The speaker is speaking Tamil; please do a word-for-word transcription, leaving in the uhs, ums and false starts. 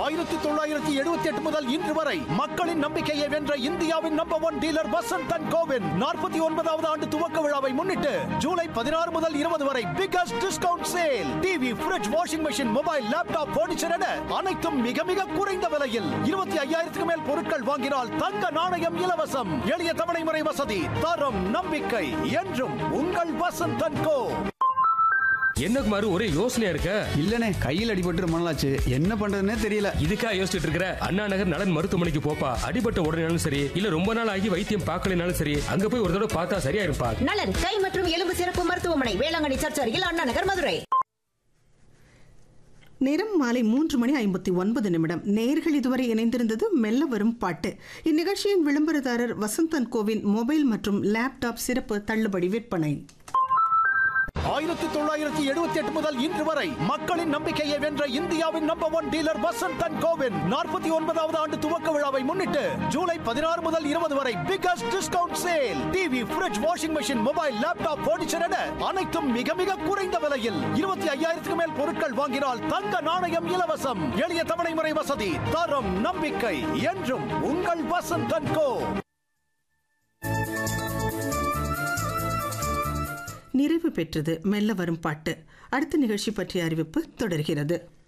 ஆயிரத்தி தொள்ளாயிரத்தி எழுபத்தி எட்டு முதல் இன்று வரை மக்களின் நம்பிக்கையை வென்ற இந்தியாவின் number one dealer Vasanth and CoWIN நாற்பத்தி ஒன்பதாவது ஆண்டு துவக்க விழாவை முன்னிட்டு ஜூலை பதினாறு முதல் இருபது வரை biggest discount sale. TV, fridge, washing machine, mobile, laptop, furniture என அனைத்தும் மிக மிக குறைந்த விலையில். இருபத்தி ஐயாயிரத்துக்கு மேல் பொருட்கள் வாங்கினால் தங்க நாணயம் இலவசம். எளிய தவணை முறை வசதி. தரம், நம்பிக்கை என்றும் உங்கள் வசந்த் அண்ட் கோ. என்ன குமார், ஒரே யோசனையா இருக்க? இல்லனே, கையில் அடிபட்டு ரொம்ப நாளாச்சு, என்ன பண்றதுன்னே தெரியல. இதுக்கா யோசிச்சுட்டு இருக்கிற? அண்ணா நகர் நலன் மருத்துவமனைக்கு போப்பா. அடிபட்ட உடனேனாலும் சரி, இல்ல ரொம்ப நாள் ஆகி வைத்தியம் பார்க்கலனாலும் சரி, அங்க போய் ஒரு தடவை பார்த்தா சரியா இருப்பா. நலன் கை மற்றும் எலும்பு சிறப்பு மருத்துவமனை, வேளாங்கண்ணி சர்ச் அருகில், அண்ணா நகர், மதுரை. நேரம் மாலை மூன்று மணி ஐம்பத்தி ஒன்பது நிமிடம். நேர்கள் இதுவரை இணைந்திருந்தது மெல்ல வரும் பாட்டு. இந்நிகழ்ச்சியின் விளம்பரதாரர் வசந்த் அண்ட் கோவின் மொபைல் மற்றும் லேப்டாப் சிறப்பு தள்ளுபடி விற்பனை. ஆயிரத்தி தொள்ளாயிரத்தி எழுபத்தி எட்டு முதல் இன்று வரை மக்களின் நம்பிக்கையை வென்ற இந்தியாவின் number one dealer Vasanth and CoWIN நாற்பத்தி ஒன்பதாவது ஆண்டு துவக்க விழாவை முன்னிட்டு ஜூலை பதினாறு முதல் இருபது வரை biggest discount sale. TV, fridge, washing machine, mobile, laptop, furniture என அனைத்தும் மிக மிக குறைந்த விலையில். இருபத்தி ஐயாயிரத்துக்கு மேல் பொருட்கள் வாங்கினால் தங்க நாணயம் இலவசம். எளிய தவணை முறை வசதி. தரம், நம்பிக்கை என்றும் உங்கள் வசந்த் அண்ட் கோ. நிறைவு பெற்றது மெல்ல வரும் பாட்டு. அடுத்த நிகழ்ச்சி பற்றிய அறிவிப்பு தொடர்கிறது.